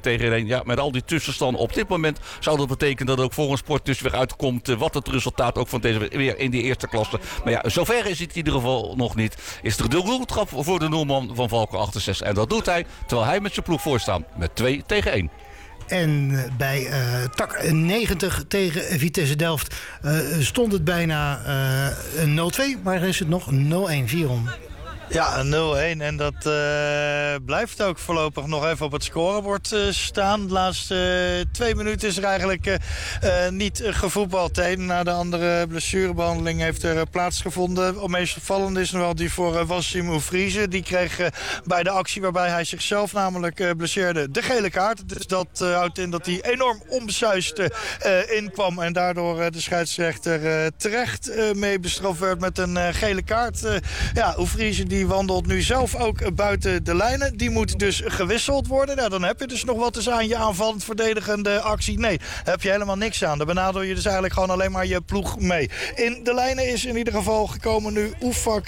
2-1. Ja, met al die tussenstanden op dit moment zou dat betekenen dat ook Volgens Sport dus weer uitkomt wat het resultaat ook van deze weer in die eerste klasse. Maar ja, zover is het in ieder geval nog niet. Is er de doeltrap voor de doelman van Valken 68. En dat doet hij terwijl hij met zijn ploeg voorstaat met 2-1. En bij tak 90 tegen Vitesse Delft stond het bijna 0-2. Maar is het nog 0-1, Viron. Ja, 0-1 en dat blijft ook voorlopig nog even op het scorebord staan. De laatste 2 minuten is er eigenlijk niet gevoetbald. De een na de andere blessurebehandeling heeft er plaatsgevonden. Het meest opvallende is nog wel die voor Wassim Oufrize. Die kreeg bij de actie waarbij hij zichzelf namelijk blesseerde de gele kaart. Dus dat houdt in dat hij enorm onbesuisd inkwam. En daardoor de scheidsrechter terecht mee bestraft werd met een gele kaart. Oufrize die wandelt nu zelf ook buiten de lijnen. Die moet dus gewisseld worden. Nou, dan heb je dus nog wat eens aan je aanvallend verdedigende actie. Nee, daar heb je helemaal niks aan. Daar benadel je dus eigenlijk gewoon alleen maar je ploeg mee. In de lijnen is in ieder geval gekomen nu Oufak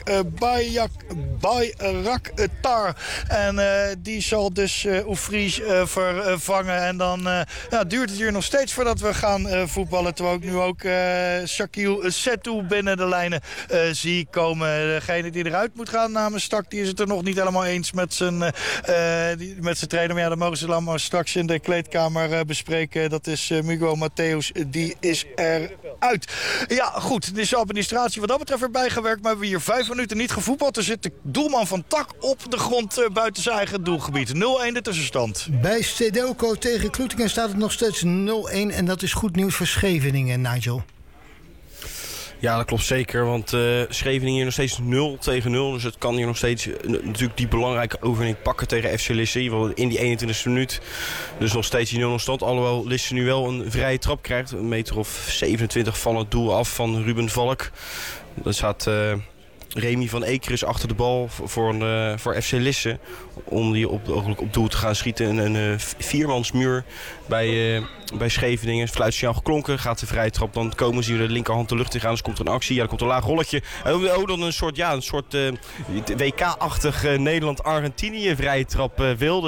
Bayraktar. En die zal dus Oufrize vervangen. En dan duurt het hier nog steeds voordat we gaan voetballen. Terwijl ik nu ook Shakil Setou binnen de lijnen zie komen. Degene die eruit moet gaan namens Stak, die is het er nog niet helemaal eens met zijn trainer. Maar ja, dat mogen ze allemaal straks in de kleedkamer bespreken. Dat is Mugo Mattheus, die is eruit. Ja, goed, de administratie wat dat betreft erbij gewerkt. Maar we hebben hier 5 minuten niet gevoetbald. Er zit de doelman van Tak op de grond buiten zijn eigen doelgebied. 0-1 de tussenstand. Bij Stedelco tegen Kloetingen staat het nog steeds 0-1. En dat is goed nieuws voor Scheveningen, Nigel. Ja, dat klopt zeker, want Scheveningen hier nog steeds 0-0. Dus het kan hier nog steeds natuurlijk die belangrijke overwinning pakken tegen FC Lisse. In die 21e minuut. Dus nog steeds die 0-0 stand. Alhoewel Lisse nu wel een vrije trap krijgt. Een meter of 27 van het doel af van Ruben Valk. Dan staat Remy van Ekeris achter de bal voor FC Lisse. Om die op doel te gaan schieten. Een viermansmuur bij Scheveningen. Fluitsignaal geklonken. Gaat de vrije trap. Dan komen ze hier de linkerhand de lucht in gaan. Dus komt er een actie. Ja, er komt een laag rolletje. Dan een soort WK-achtig Nederland-Argentinië vrije trap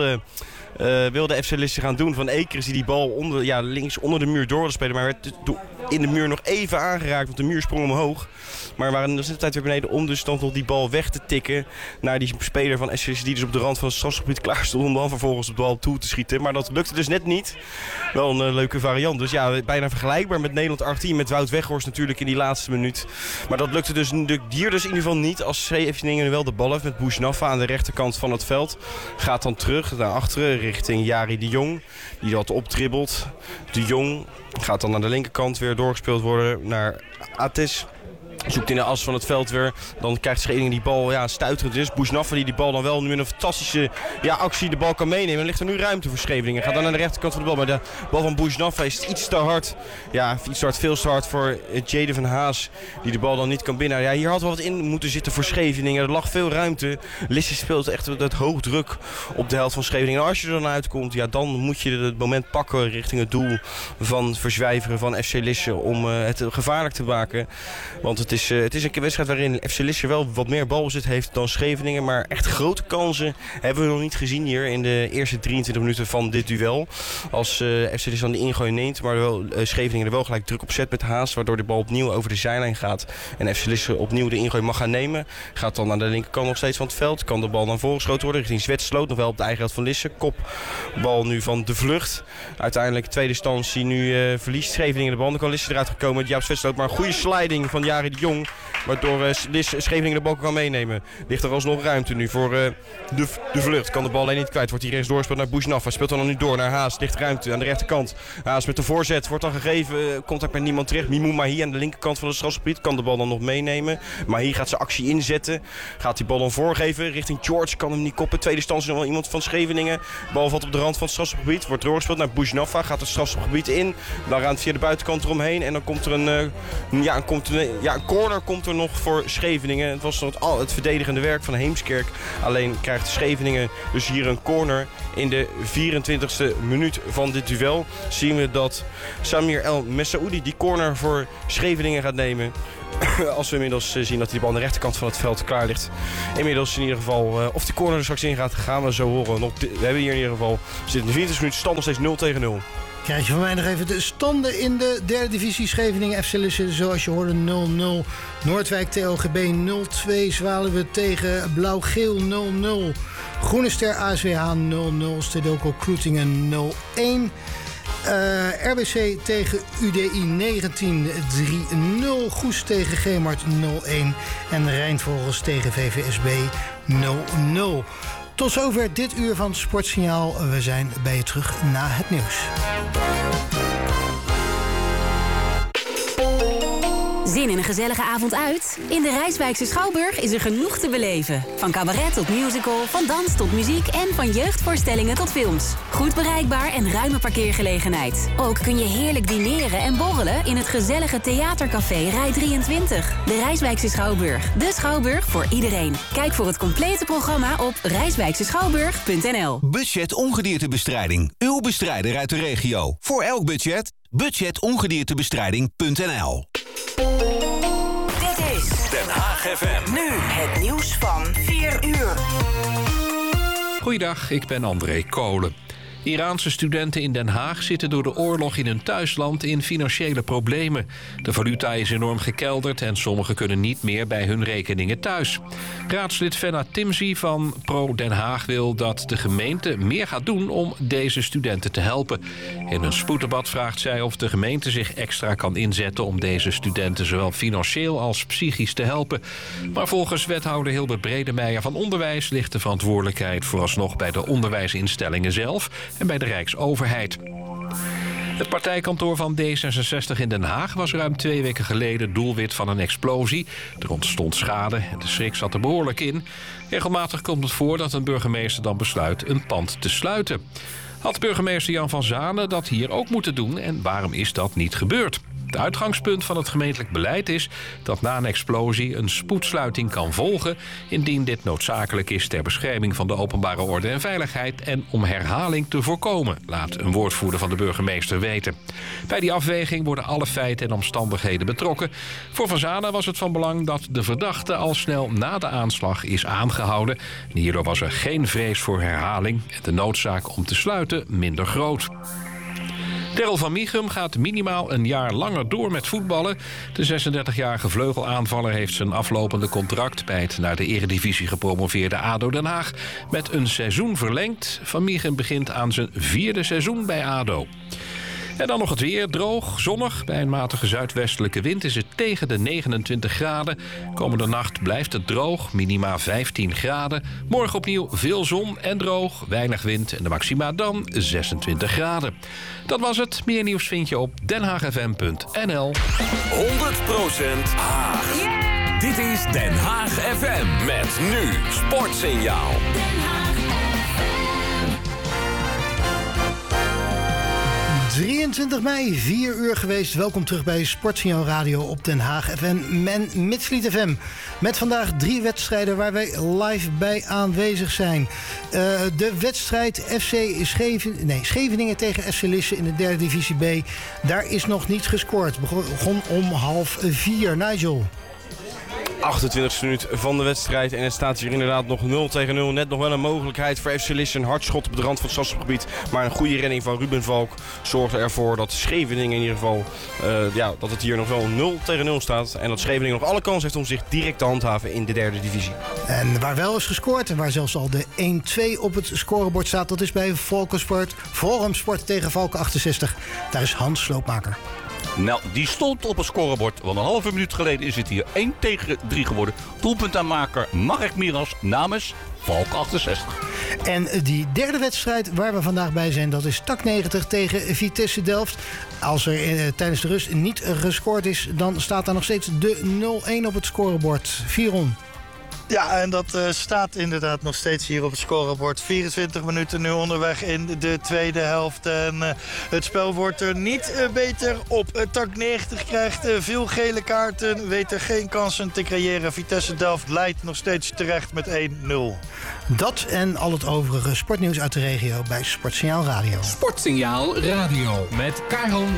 wilde FC Lisse gaan doen. Van Ekeris die bal links onder de muur door wilde spelen. Maar werd in de muur nog even aangeraakt. Want de muur sprong omhoog. Maar we waren de tijd weer beneden om dus dan nog die bal weg te tikken naar die speler van FC Lisse die dus op de rand van het strafgebied klaar stond om dan vervolgens op de bal toe te schieten. Maar dat lukte dus net niet. Wel een leuke variant. Dus ja, bijna vergelijkbaar met Nederland-Argentinië. Met Wout Weghorst natuurlijk in die laatste minuut. Maar dat lukte dus hier dus in ieder geval niet. Als Scheveningen nu wel de bal heeft met Bouchnaffa aan de rechterkant van het veld. Gaat dan terug naar achteren richting Jari de Jong. Die dat optribbelt. De Jong gaat dan aan de linkerkant weer doorgespeeld worden naar Atis. Zoekt in de as van het veld weer. Dan krijgt Scheveningen die bal stuiterend is. Bouchnaffa die bal dan wel nu in een fantastische actie de bal kan meenemen. En ligt er nu ruimte voor Scheveningen. Gaat dan aan de rechterkant van de bal. Maar de bal van Bouchnaffa is iets te hard. Ja, veel te hard voor Jade van Haas. Die de bal dan niet kan binnen. Ja, hier had wel wat in moeten zitten voor Scheveningen. Er lag veel ruimte. Lisse speelt echt met hoog druk op de helft van Scheveningen. En als je er dan uitkomt, dan moet je het moment pakken richting het doel van verzwijveren van FC Lisse. Om het gevaarlijk te maken. Want het is een wedstrijd waarin FC Lisse wel wat meer balbezit heeft dan Scheveningen. Maar echt grote kansen hebben we nog niet gezien hier in de eerste 23 minuten van dit duel. Als FC Lisse dan de ingooi neemt, maar Scheveningen er wel gelijk druk op zet met Haas. Waardoor de bal opnieuw over de zijlijn gaat. En FC Lisse opnieuw de ingooi mag gaan nemen. Gaat dan aan de linkerkant nog steeds van het veld. Kan de bal dan voorgeschoten worden richting Zwetsloot. Nog wel op de eigen helft van Lisse. Kopbal nu van De Vlucht. Uiteindelijk tweede instantie nu verliest Scheveningen de bal. Dan kan Lisse eruit gekomen met Jaap Zwetsloot. Maar een goede sliding van Jari de Jong. Waardoor Scheveningen de bal kan meenemen. Ligt er alsnog ruimte nu voor de Vlucht. Kan de bal alleen niet kwijt. Wordt hier rechts doorgespeeld naar Bouchnaffa. Speelt dan nu door naar Haas. Ligt ruimte aan de rechterkant. Haas met de voorzet. Wordt dan gegeven. Komt daar bij niemand terecht. Mimou Mahi aan de linkerkant van het strafgebied. Kan de bal dan nog meenemen. Mahi gaat zijn actie inzetten. Gaat die bal dan voorgeven. Richting George. Kan hem niet koppen. Tweede stand is nog wel iemand van Scheveningen. Bal valt op de rand van het strafgebied. Wordt doorgespeeld naar Bouchnaffa. Gaat het strafgebied in. Dan gaat via de buitenkant eromheen. En dan komt er een een corner komt er nog voor Scheveningen. Het was het verdedigende werk van Heemskerk. Alleen krijgt Scheveningen dus hier een corner. In de 24e minuut van dit duel zien we dat Samir El Messaoudi die corner voor Scheveningen gaat nemen. Als we inmiddels zien dat hij aan de rechterkant van het veld klaar ligt. Inmiddels in ieder geval, of die corner er straks in gaat, gaan we zo horen. We hebben hier in ieder geval, we zitten in de 24e minuut, stand nog steeds 0-0. Krijg je van mij nog even de standen in de derde divisie. Scheveningen FC Lisse, zoals je hoorde, 0-0. Noordwijk TOGB 0-2. Zwaluwe tegen Blauw-Geel 0-0. Groene Ster ASWH 0-0. Stedelco Kloetingen 0-1. RBC tegen UDI 19 3-0. Goes tegen Gemart 0-1. En Rijnvogels tegen VVSB 0-0. Tot zover dit uur van Sportsignaal. We zijn bij je terug na het nieuws. Zin in een gezellige avond uit? In de Rijswijkse Schouwburg is er genoeg te beleven. Van cabaret tot musical, van dans tot muziek en van jeugdvoorstellingen tot films. Goed bereikbaar en ruime parkeergelegenheid. Ook kun je heerlijk dineren en borrelen in het gezellige theatercafé Rij 23. De Rijswijkse Schouwburg. De Schouwburg voor iedereen. Kijk voor het complete programma op rijswijkseschouwburg.nl. Budget ongediertebestrijding. Uw bestrijder uit de regio. Voor elk budget. Budgetongediertebestrijding.nl. Dit is Den Haag FM. nu het nieuws van 4 uur. Goeiedag, ik ben André Kolen. Iraanse studenten in Den Haag zitten door de oorlog in hun thuisland in financiële problemen. De valuta is enorm gekelderd en sommigen kunnen niet meer bij hun rekeningen thuis. Raadslid Fenna Timzi van Pro Den Haag wil dat de gemeente meer gaat doen om deze studenten te helpen. In een spoeddebat vraagt zij of de gemeente zich extra kan inzetten om deze studenten zowel financieel als psychisch te helpen. Maar volgens wethouder Hilbert Bredemeijer van Onderwijs ligt de verantwoordelijkheid vooralsnog bij de onderwijsinstellingen zelf en bij de Rijksoverheid. Het partijkantoor van D66 in Den Haag was ruim 2 weken geleden doelwit van een explosie. Er ontstond schade en de schrik zat er behoorlijk in. Regelmatig komt het voor dat een burgemeester dan besluit een pand te sluiten. Had burgemeester Jan van Zanen dat hier ook moeten doen en waarom is dat niet gebeurd? Het uitgangspunt van het gemeentelijk beleid is dat na een explosie een spoedsluiting kan volgen indien dit noodzakelijk is ter bescherming van de openbare orde en veiligheid en om herhaling te voorkomen, laat een woordvoerder van de burgemeester weten. Bij die afweging worden alle feiten en omstandigheden betrokken. Voor Van Zanen was het van belang dat de verdachte al snel na de aanslag is aangehouden. En hierdoor was er geen vrees voor herhaling en de noodzaak om te sluiten minder groot. Terrel van Michum gaat minimaal een jaar langer door met voetballen. De 36-jarige vleugelaanvaller heeft zijn aflopende contract bij het naar de eredivisie gepromoveerde ADO Den Haag met een seizoen verlengd. Van Michum begint aan zijn 4e seizoen bij ADO. En dan nog het weer, droog, zonnig. Bij een matige zuidwestelijke wind is het tegen de 29 graden. Komende nacht blijft het droog, minima 15 graden. Morgen opnieuw veel zon en droog, weinig wind en de maxima dan 26 graden. Dat was het. Meer nieuws vind je op denhaagfm.nl. 100% Haag. Yeah! Dit is Den Haag FM met nu Sportsignaal. 23 mei, 4 uur geweest. Welkom terug bij Sportsignaal Radio op Den Haag FM en Midslied FM. Met vandaag 3 wedstrijden waar wij live bij aanwezig zijn. De wedstrijd Scheveningen tegen FC Lisse in de derde divisie B. Daar is nog niet gescoord. Begon om 3:30. Nigel. 28e minuut van de wedstrijd en het staat hier inderdaad nog 0-0. Net nog wel een mogelijkheid voor FC Lisse. Een hard schot op de rand van het strafschopgebied. Maar een goede redding van Ruben Valk zorgde ervoor dat Scheveningen in ieder geval dat het hier nog wel 0-0 staat. En dat Scheveningen nog alle kans heeft om zich direct te handhaven in de derde divisie. En waar wel is gescoord en waar zelfs al de 1-2 op het scorebord staat, dat is bij Forum Sport tegen Valken 68. Daar is Hans Sloopmaker. Nou, die stond op het scorebord. Want een halve minuut geleden is het hier 1-3 geworden. Doelpuntaanmaker Mark Miras namens Valk 68. En die derde wedstrijd waar we vandaag bij zijn, dat is TAC 90 tegen Vitesse Delft. Als er tijdens de rust niet gescoord is, dan staat daar nog steeds de 0-1 op het scorebord. Viron. Ja, en dat staat inderdaad nog steeds hier op het scorebord. 24 minuten nu onderweg in de tweede helft. En het spel wordt er niet beter op. Tak 90 krijgt veel gele kaarten. Weet er geen kansen te creëren. Vitesse Delft leidt nog steeds terecht met 1-0. Dat en al het overige sportnieuws uit de regio bij Sportsignaal Radio. Sportsignaal Radio met Karel